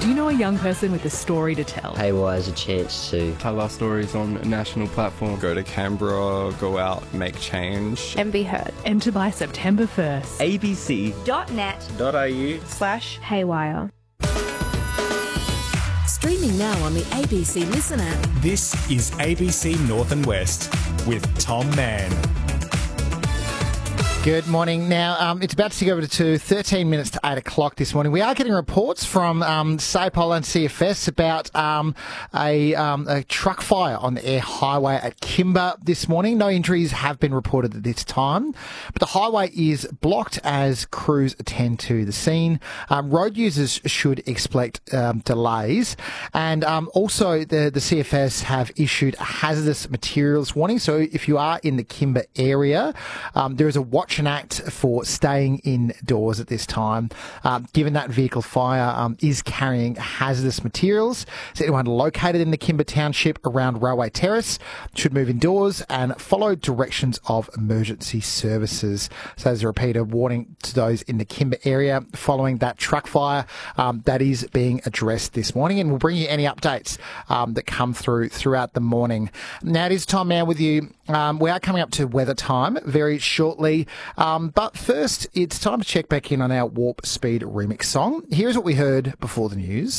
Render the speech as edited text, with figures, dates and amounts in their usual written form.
Do you know a young person with a story to tell? Haywire has a chance to tell our stories on a national platform. Go to Canberra, go out, make change. And be heard. Enter by September 1st. abc.net.au/haywire. Streaming now on the ABC Listen app. This is ABC North and West with Tom Mann. Good morning. Now, it's about to tick over to 13 minutes to 8 o'clock this morning. We are getting reports from SAPOL and CFS about a truck fire on the Air Highway at Kimber this morning. No injuries have been reported at this time, but the highway is blocked as crews attend to the scene. Road users should expect delays, and also the CFS have issued a hazardous materials warning. So if you are in the Kimber area, there is a watch and act for staying indoors at this time, given that vehicle fire is carrying hazardous materials. So anyone located in the Kimber Township around Railway Terrace should move indoors and follow directions of emergency services. So as a repeater warning to those in the Kimber area following that truck fire that is being addressed this morning, and we'll bring you any updates that come through throughout the morning. Now it is Tom Mann with you. We are coming up to weather time very shortly. But first, it's time to check back in on our Warp Speed remix song. Here's what we heard before the news.